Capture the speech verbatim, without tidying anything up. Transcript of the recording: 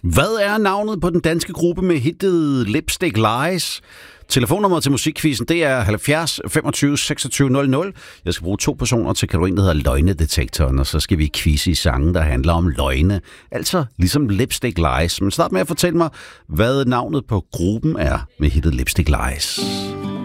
Hvad er navnet på den danske gruppe med hittet Lipstick Lies? Telefonnummeret til musikquizzen, det er halvfjerds femogtyve seksogtyve nul nul. Jeg skal bruge to personer til kategorien, der hedder løgnedetektoren, og så skal vi quizze i sange, der handler om løgne. Altså ligesom Lipstick Lies. Men start med at fortælle mig, hvad navnet på gruppen er med hittet Lipstick Lies.